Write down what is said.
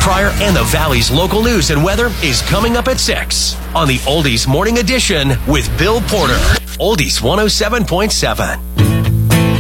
Pryor and the Valley's local news and weather is coming up at 6 on the Oldies Morning Edition with Bill Porter. Oldies 107.7.